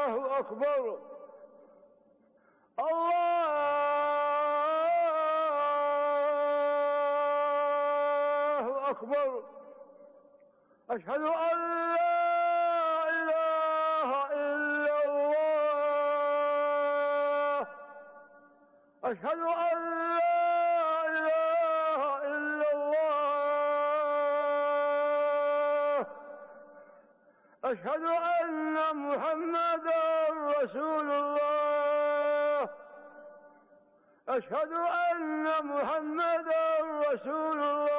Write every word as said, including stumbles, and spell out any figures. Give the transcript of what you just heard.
الله أكبر الله أكبر. أشهد أن لا إله إلا الله. أشهد أن لا إله إلا الله. أشهد أن محمدا رسول الله. أشهد أن محمدا رسول الله.